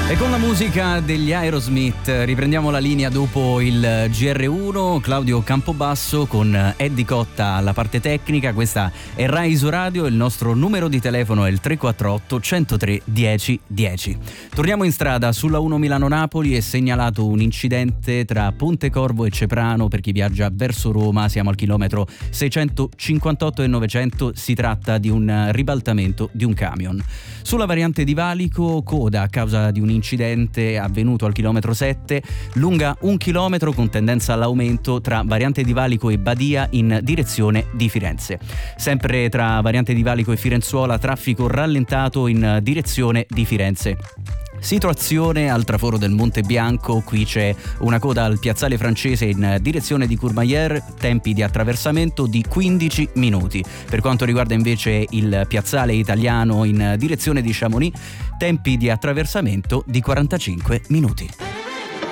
E con la musica degli Aerosmith riprendiamo la linea dopo il GR1. Claudio Campobasso con Eddie Cotta alla parte tecnica. Questa è Rai Iso Radio, il nostro numero di telefono è il 348 103 10 10. Torniamo in strada sulla 1 Milano-Napoli. È segnalato un incidente tra Pontecorvo e Ceprano per chi viaggia verso Roma. Siamo al chilometro 658 e 900. Si tratta di un ribaltamento di un camion. Sulla variante di Valico, coda a causa di un incidente avvenuto al chilometro 7, lunga 1 chilometro con tendenza all'aumento tra variante di Valico e Badia in direzione di Firenze. Sempre tra variante di Valico e Firenzuola, traffico rallentato in direzione di Firenze. Situazione al traforo del Monte Bianco, qui c'è una coda al piazzale francese in direzione di Courmayeur, tempi di attraversamento di 15 minuti. Per quanto riguarda invece il piazzale italiano in direzione di Chamonix, tempi di attraversamento di 45 minuti.